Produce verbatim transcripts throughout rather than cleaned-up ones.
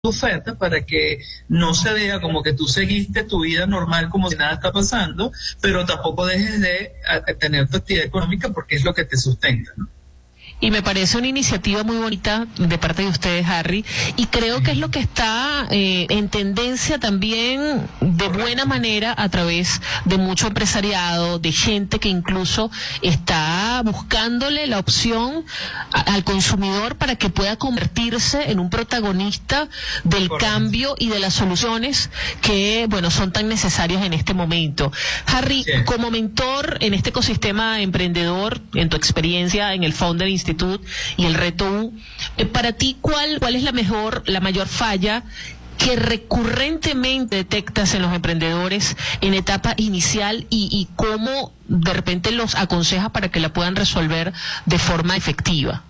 tu oferta para que no se vea como que tú seguiste tu vida normal como si nada está pasando, pero tampoco dejes de a, tener tu actividad económica porque es lo que te sustenta, ¿no? Y me parece una iniciativa muy bonita de parte de ustedes, Harry, y creo que es lo que está eh, en tendencia también de buena manera a través de mucho empresariado, de gente que incluso está buscándole la opción a, al consumidor para que pueda convertirse en un protagonista del Correcto. Cambio y de las soluciones que, bueno, son tan necesarias en este momento. Harry, sí. Como mentor en este ecosistema emprendedor, en tu experiencia en el Founder Institute y el Reto U, eh, para ti, ¿cuál, cuál es la mejor, la mayor falla que recurrentemente detectas en los emprendedores en etapa inicial y, y cómo de repente los aconsejas para que la puedan resolver de forma efectiva?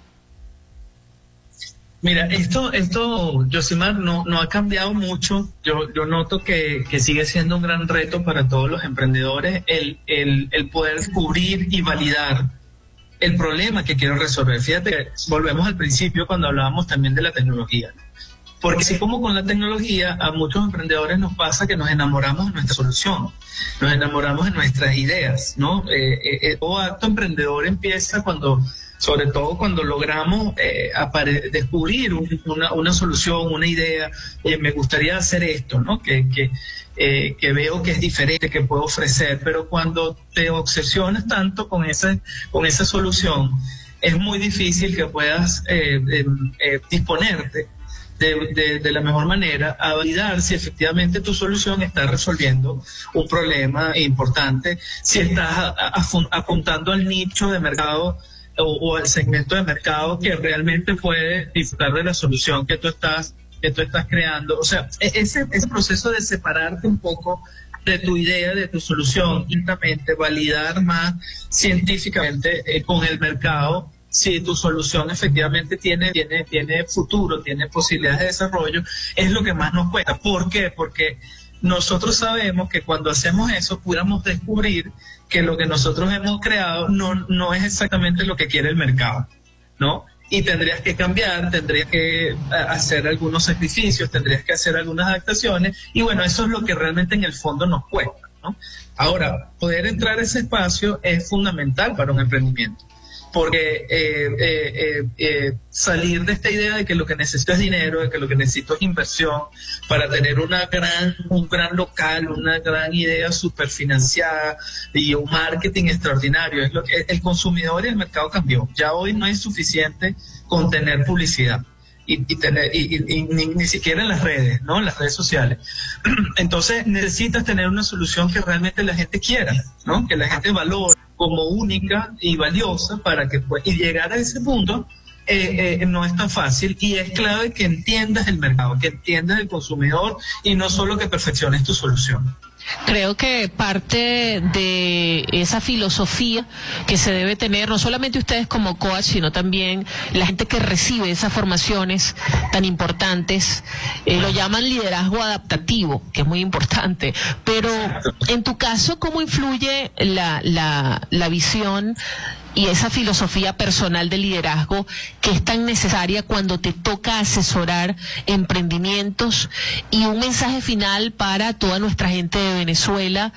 Mira, esto, esto, Yosimar, no, no ha cambiado mucho. Yo, yo noto que, que sigue siendo un gran reto para todos los emprendedores el, el, el poder descubrir y validar el problema que quiero resolver. Fíjate, volvemos al principio cuando hablábamos también de la tecnología. Porque así como con la tecnología, a muchos emprendedores nos pasa que nos enamoramos de nuestra solución, nos enamoramos de nuestras ideas, ¿no? Eh, eh, todo acto emprendedor empieza cuando, sobre todo cuando logramos eh, apare- descubrir un, una, una solución, una idea. Eh, me gustaría hacer esto, ¿no? Que, que, eh, que veo que es diferente, que puedo ofrecer, pero cuando te obsesionas tanto con esa, con esa solución, es muy difícil que puedas eh, eh, eh, disponerte De, de, de la mejor manera a validar si efectivamente tu solución está resolviendo un problema importante, si estás a, a, apuntando al nicho de mercado o, o al segmento de mercado que realmente puede disfrutar de la solución que tú estás, que tú estás creando. O sea, ese, ese proceso de separarte un poco de tu idea, de tu solución, intentamente validar más científicamente eh, con el mercado si tu solución efectivamente tiene, tiene, tiene futuro, tiene posibilidades de desarrollo, es lo que más nos cuesta. ¿Por qué? Porque nosotros sabemos que cuando hacemos eso, pudiéramos descubrir que lo que nosotros hemos creado no, no es exactamente lo que quiere el mercado, ¿no? Y tendrías que cambiar, tendrías que hacer algunos sacrificios, tendrías que hacer algunas adaptaciones, y bueno, eso es lo que realmente en el fondo nos cuesta, ¿no? Ahora, poder entrar a ese espacio es fundamental para un emprendimiento. Porque eh, eh, eh, eh, salir de esta idea de que lo que necesito es dinero, de que lo que necesito es inversión para tener una gran, un gran local, una gran idea súper financiada y un marketing extraordinario. Es lo que el consumidor y el mercado cambió. Ya hoy no es suficiente con tener publicidad. Y, y, tener, y, y, y ni, ni siquiera en las redes, ¿no? En las redes sociales. Entonces necesitas tener una solución que realmente la gente quiera, ¿no? Que la gente valore como única y valiosa para que pues, y llegar a ese punto eh, eh, no es tan fácil, y es clave que entiendas el mercado, que entiendas el consumidor y no solo que perfecciones tu solución. Creo que parte de esa filosofía que se debe tener, no solamente ustedes como coach, sino también la gente que recibe esas formaciones tan importantes, eh, lo llaman liderazgo adaptativo, que es muy importante. Pero en tu caso, ¿cómo influye la, la, la visión y esa filosofía personal de liderazgo que es tan necesaria cuando te toca asesorar emprendimientos? Y un mensaje final para toda nuestra gente de Venezuela,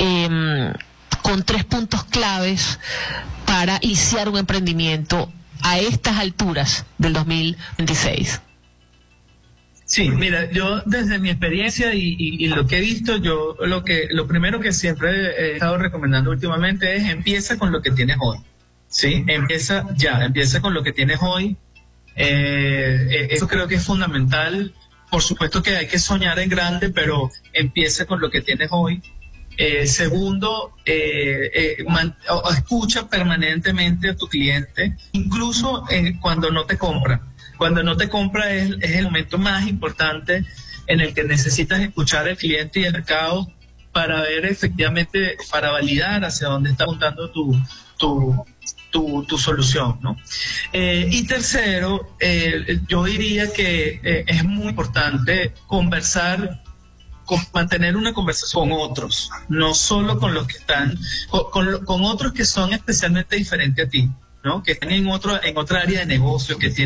eh, con tres puntos claves para iniciar un emprendimiento a estas alturas del dos mil veintiséis. Sí, mira, yo desde mi experiencia y, y, y lo que he visto, yo lo que lo primero que siempre he estado recomendando últimamente es empieza con lo que tienes hoy. Sí, empieza ya, empieza con lo que tienes hoy. Eh, eso creo que es fundamental. Por supuesto que hay que soñar en grande, pero empieza con lo que tienes hoy. Eh, segundo, eh, eh, man, o, escucha permanentemente a tu cliente, incluso eh, cuando no te compra. Cuando no te compra es, es el momento más importante en el que necesitas escuchar al cliente y el mercado para ver efectivamente, para validar hacia dónde está apuntando tu, tu, tu, tu solución, ¿no? Eh, y tercero, eh, yo diría que eh, es muy importante conversar, con, mantener una conversación con otros, no solo con los que están, con, con, con otros que son especialmente diferentes a ti, ¿no? Que están en otro, en otra área de negocio, que tienen